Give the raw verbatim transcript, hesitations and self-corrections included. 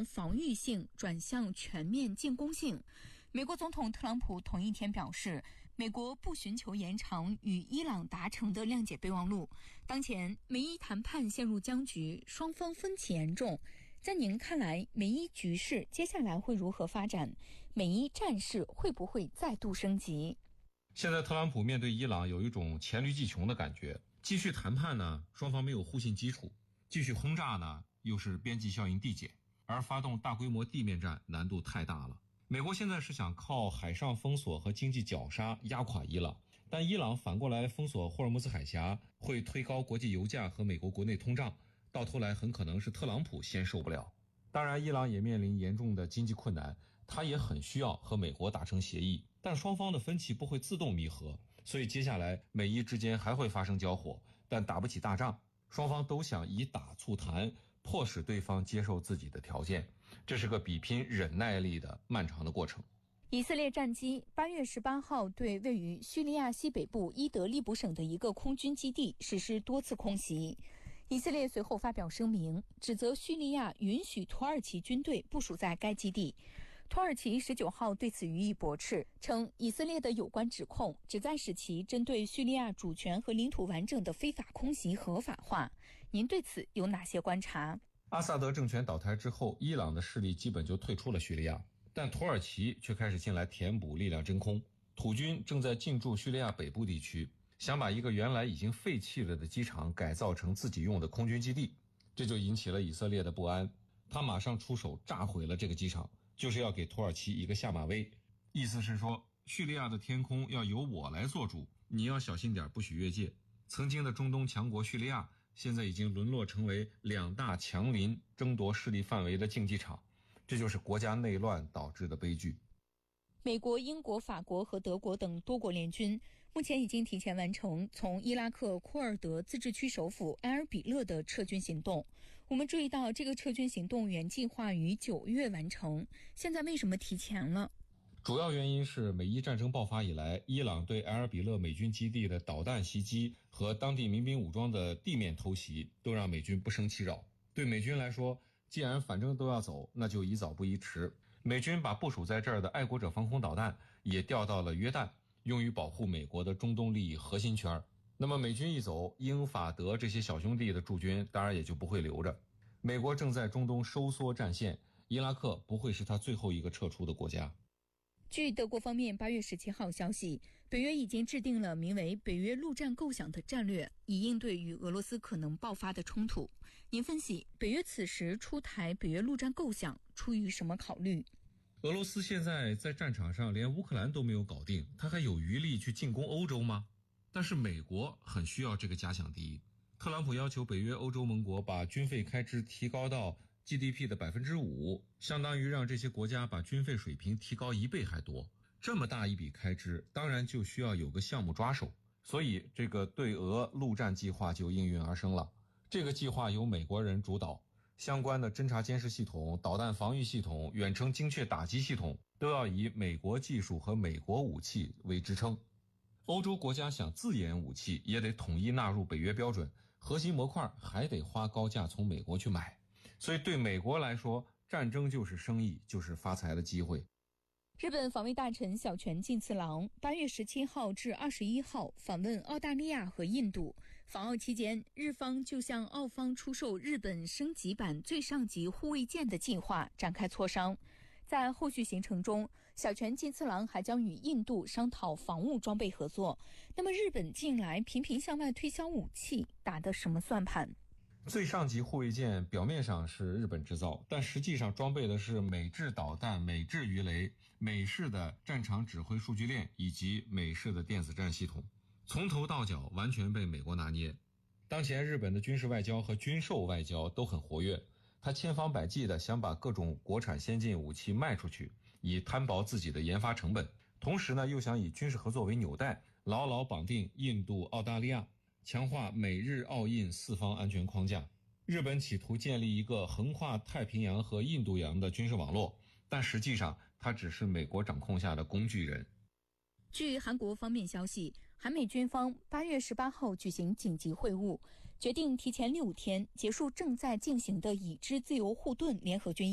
防御性转向全面进攻性。美国总统特朗普同一天表示，美国不寻求延长与伊朗达成的谅解备忘录。当前美伊谈判陷入僵局，双方分歧严重。在您看来，美伊局势接下来会如何发展？美伊战事会不会再度升级？ 现在特朗普面对伊朗有一种黔驴技穷的感觉，继续谈判呢，双方没有互信基础；继续轰炸呢，又是边际效应递减，而发动大规模地面战难度太大了。美国现在是想靠海上封锁和经济绞杀压垮伊朗，但伊朗反过来封锁霍尔木兹海峡，会推高国际油价和美国国内通胀，到头来很可能是特朗普先受不了。当然，伊朗也面临严重的经济困难，他也很需要和美国达成协议，但双方的分歧不会自动弥合，所以接下来美伊之间还会发生交火，但打不起大仗，双方都想以打促谈，迫使对方接受自己的条件，这是个比拼忍耐力的漫长的过程。 以色列战机八月十八号对位于叙利亚西北部伊德利卜省的一个空军基地实施多次空袭。以色列随后发表声明，指责叙利亚允许土耳其军队部署在该基地。土耳其十九号对此予以驳斥，称以色列的有关指控旨在使其针对叙利亚主权和领土完整的非法空袭合法化。您对此有哪些观察？ 阿萨德政权倒台之后，伊朗的势力基本就退出了叙利亚，但土耳其却开始进来填补力量真空。土军正在进驻叙利亚北部地区，想把一个原来已经废弃了的机场改造成自己用的空军基地，这就引起了以色列的不安。他马上出手炸毁了这个机场，就是要给土耳其一个下马威，意思是说叙利亚的天空要由我来做主，你要小心点，不许越界。曾经的中东强国叙利亚现在已经沦落成为两大强邻争夺势力范围的竞技场，这就是国家内乱导致的悲剧。 美国、英国、法国和德国等多国联军目前已经提前完成从伊拉克库尔德自治区首府埃尔比勒的撤军行动。我们注意到这个撤军行动原计划于九月完成，现在为什么提前了？ 主要原因是美伊战争爆发以来，伊朗对埃尔比勒美军基地的导弹袭击和当地民兵武装的地面偷袭都让美军不胜其扰。对美军来说，既然反正都要走，那就宜早不宜迟。美军把部署在这儿的爱国者防空导弹也调到了约旦，用于保护美国的中东利益核心圈。那么美军一走，英法德这些小兄弟的驻军当然也就不会留着。美国正在中东收缩战线，伊拉克不会是他最后一个撤出的国家。 据德国方面八月十七号消息，北约已经制定了名为北约陆战构想的战略，以应对与俄罗斯可能爆发的冲突。您分析，北约此时出台北约陆战构想出于什么考虑？ 俄罗斯现在在战场上连乌克兰都没有搞定，他还有余力去进攻欧洲吗？但是美国很需要这个假想敌。特朗普要求北约欧洲盟国把军费开支提高到 G D P 的 百分之五， 相当于让这些国家把军费水平提高一倍还多。这么大一笔开支，当然就需要有个项目抓手，所以这个对俄陆战计划就应运而生了。这个计划由美国人主导，相关的侦察监视系统、导弹防御系统、远程精确打击系统都要以美国技术和美国武器为支撑。欧洲国家想自研武器也得统一纳入北约标准，核心模块还得花高价从美国去买。所以对美国来说，战争就是生意，就是发财的机会。 日本防卫大臣小泉进次郎八月十七号至二十一号访问澳大利亚和印度。访澳期间，日方就向澳方出售日本升级版最上级护卫舰的计划展开磋商。在后续行程中，小泉进次郎还将与印度商讨防务装备合作。那么日本近来频频向外推销武器，打的什么算盘？ 最上级护卫舰表面上是日本制造，但实际上装备的是美制导弹、美制鱼雷、美式的战场指挥数据链以及美式的电子战系统，从头到脚完全被美国拿捏。当前日本的军事外交和军售外交都很活跃，他千方百计地想把各种国产先进武器卖出去，以摊薄自己的研发成本，同时呢又想以军事合作为纽带，牢牢绑定印度、澳大利亚，强化美日澳印四方安全框架。日本企图建立一个横跨太平洋和印度洋的军事网络，但实际上它只是美国掌控下的工具人。 据韩国方面消息，韩美军方八月十八号举行紧急会晤，决定提前六天结束正在进行的已知自由护盾联合军演。